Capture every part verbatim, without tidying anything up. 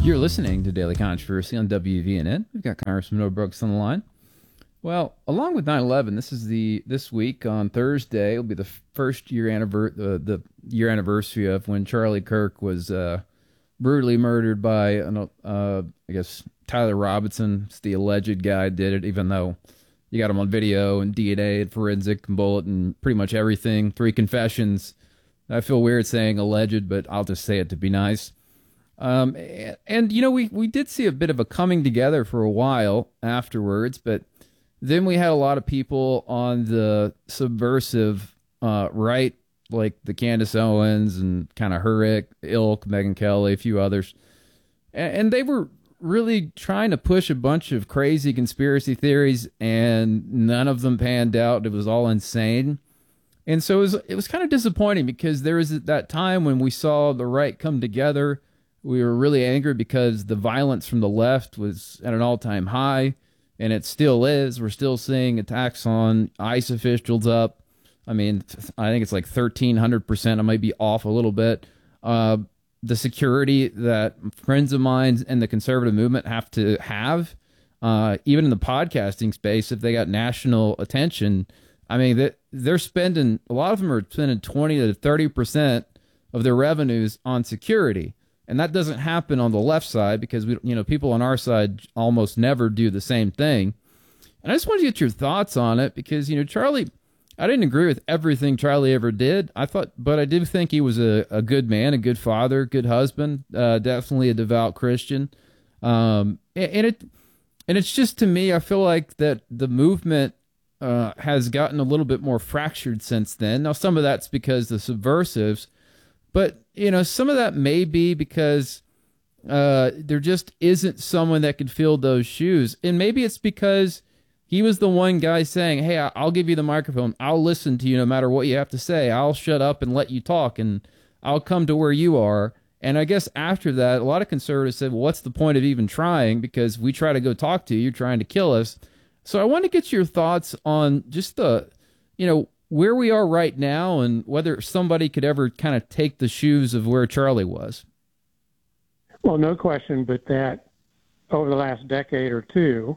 You're listening to Daily Controversy on W V N N. We've got Congressman Mo Brooks on the line. Well, along with nine eleven, this is the this week on Thursday. It'll be the first year anniversary, uh, the year anniversary of when Charlie Kirk was uh, brutally murdered by, uh, I guess, Tyler Robinson. It's the alleged guy did it, even though you got him on video and D N A and forensic and bullet and pretty much everything. Three confessions. I feel weird saying alleged, but I'll just say it to be nice. Um, and, and, you know, we, we did see a bit of a coming together for a while afterwards, but then we had a lot of people on the subversive uh, right, like the Candace Owens and kind of her ilk, Megyn Kelly, a few others. And, and they were really trying to push a bunch of crazy conspiracy theories, and none of them panned out. It was all insane. And so it was, it was kind of disappointing because there was that time when we saw the right come together. We were really angry because the violence from the left was at an all-time high, and it still is. We're still seeing attacks on ICE officials up. I mean, I think it's like thirteen hundred percent. I might be off a little bit. Uh, the security that friends of mine in the conservative movement have to have, uh, even in the podcasting space, if they got national attention, I mean, they, they're spending, a lot of them are spending twenty to thirty percent of their revenues on security. And that doesn't happen on the left side because we, you know, people on our side almost never do the same thing. And I just wanted to get your thoughts on it because, you know, Charlie, I didn't agree with everything Charlie ever did. I thought, but I did think he was a, a good man, a good father, good husband, uh, definitely a devout Christian. Um, and, and it, and it's just, to me, I feel like that the movement uh, has gotten a little bit more fractured since then. Now, some of that's because the subversives. But, you know, some of that may be because uh, there just isn't someone that could fill those shoes. And maybe it's because he was the one guy saying, hey, I'll give you the microphone. I'll listen to you no matter what you have to say. I'll shut up and let you talk, and I'll come to where you are. And I guess after that, a lot of conservatives said, well, what's the point of even trying? Because we try to go talk to you, you're trying to kill us. So I want to get your thoughts on just the, you know, where we are right now and whether somebody could ever kind of take the shoes of where Charlie was. Well, no question but that over the last decade or two,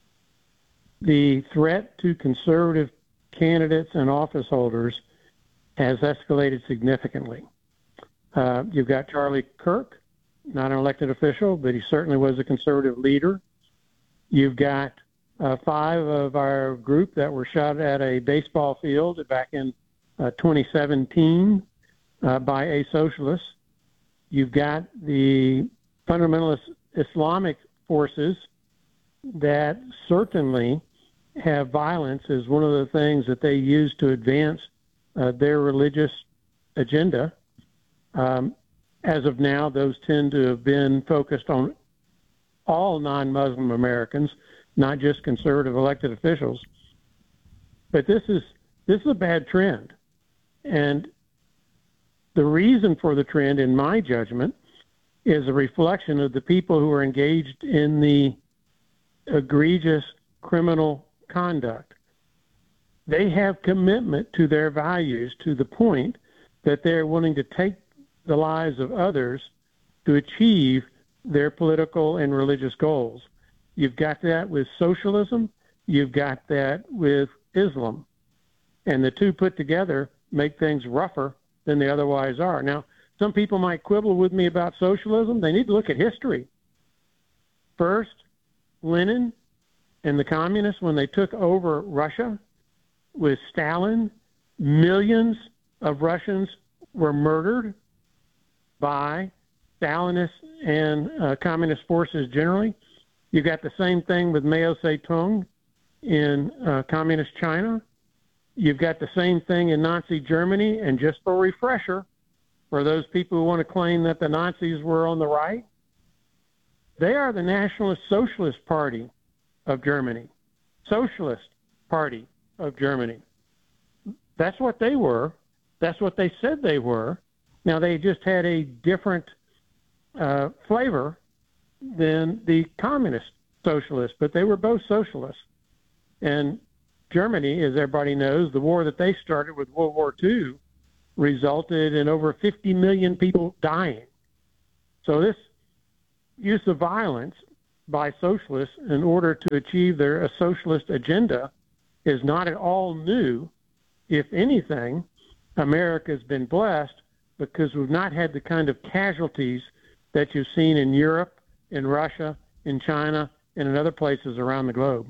the threat to conservative candidates and office holders has escalated significantly. Uh, you've got Charlie Kirk, not an elected official, but he certainly was a conservative leader. You've got Uh, five of our group that were shot at a baseball field back in uh, twenty seventeen uh, by a socialist. You've got the fundamentalist Islamic forces that certainly have violence as one of the things that they use to advance uh, their religious agenda. Um, as of now, those tend to have been focused on all non-Muslim Americans, not just conservative elected officials. But this is this is a bad trend. And the reason for the trend, in my judgment, is a reflection of the people who are engaged in the egregious criminal conduct. They have commitment to their values to the point that they're willing to take the lives of others to achieve their political and religious goals. You've got that with socialism. You've got that with Islam. And the two put together make things rougher than they otherwise are. Now, some people might quibble with me about socialism. They need to look at history. First, Lenin and the communists, when they took over Russia with Stalin, millions of Russians were murdered by Stalinists and uh, communist forces generally. You got the same thing with Mao Zedong in uh, communist China. You've got the same thing in Nazi Germany. And just for a refresher, for those people who want to claim that the Nazis were on the right, they are the Nationalist Socialist Party of Germany, Socialist Party of Germany. That's what they were. That's what they said they were. Now, they just had a different uh, flavor than the communist socialists, but they were both socialists. And Germany, as everybody knows, the war that they started with World War Two resulted in over fifty million people dying. So this use of violence by socialists in order to achieve their socialist agenda is not at all new. If anything, America has been blessed because we've not had the kind of casualties that you've seen in Europe, in Russia, in China, and in other places around the globe.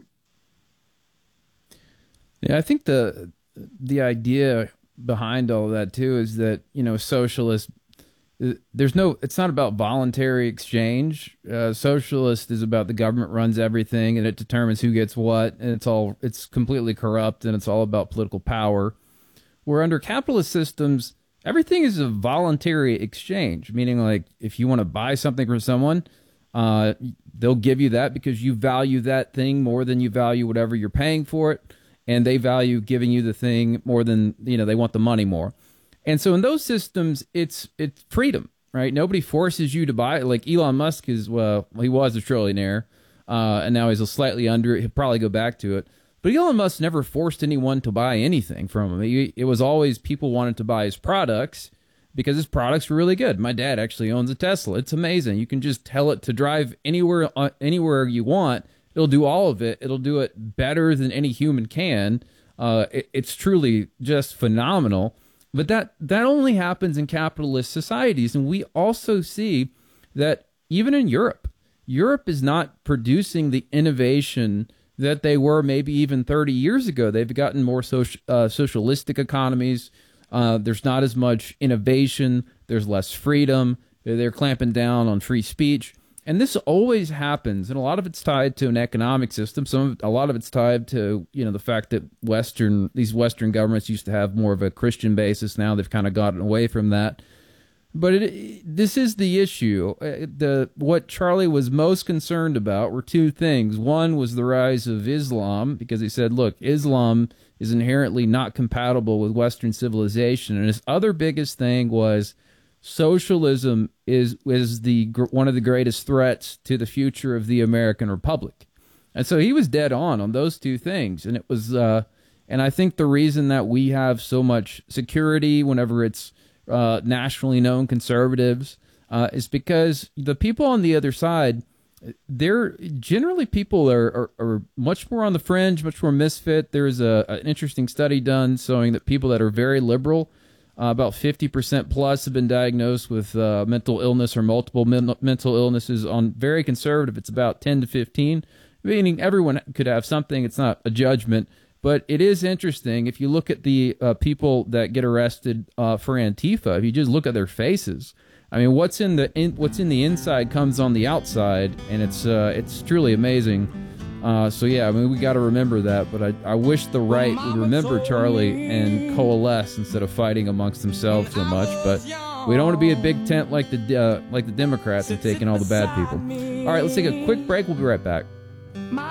Yeah, I think the the idea behind all of that too is that, you know, socialists, there's no, it's not about voluntary exchange. Uh, socialist is about the government runs everything and it determines who gets what, and it's all, it's completely corrupt and it's all about political power. Where under capitalist systems, everything is a voluntary exchange, meaning like if you want to buy something from someone, uh, they'll give you that because you value that thing more than you value whatever you're paying for it. And they value giving you the thing more than, you know, they want the money more. And so in those systems, it's it's freedom, right? Nobody forces you to buy it. Like Elon Musk is, well, he was a trillionaire, uh, and now he's a slightly under it. He'll probably go back to it. But Elon Musk never forced anyone to buy anything from him. He, it was always people wanted to buy his products because his products were really good. My dad actually owns a Tesla. It's amazing. You can just tell it to drive anywhere uh, anywhere you want. It'll do all of it. It'll do it better than any human can. Uh, it, it's truly just phenomenal. But that, that only happens in capitalist societies. And we also see that even in Europe, Europe is not producing the innovation that they were maybe even thirty years ago. They've gotten more social, uh, socialistic economies. Uh, there's not as much innovation. There's less freedom. They're, they're clamping down on free speech. And this always happens, and a lot of it's tied to an economic system. Some, a lot of it's tied to, you know, the fact that Western, these Western governments used to have more of a Christian basis. Now they've kind of gotten away from that. But it, this is the issue. The what Charlie was most concerned about were two things. One was the rise of Islam, because he said, look, Islam is inherently not compatible with Western civilization. And his other biggest thing was socialism is is the one of the greatest threats to the future of the American Republic. And so he was dead on on those two things. And it was, uh, and I think the reason that we have so much security whenever it's uh, nationally known conservatives uh, is because the people on the other side, they're generally people are, are, are much more on the fringe, much more misfit. There's a, an interesting study done showing that people that are very liberal, Uh, about fifty percent plus have been diagnosed with uh, mental illness or multiple men- mental illnesses. On very conservative, it's about ten to fifteen, meaning everyone could have something. It's not a judgment, but it is interesting. If you look at the uh, people that get arrested uh, for Antifa, if you just look at their faces, I mean, what's in the in, what's in the inside comes on the outside, and it's uh, it's truly amazing. Uh, so, yeah, I mean, we got to remember that. But I, I wish the right would remember Charlie and coalesce instead of fighting amongst themselves so much. But we don't want to be a big tent like the uh, like the Democrats and taking all the bad people. All right, let's take a quick break. We'll be right back.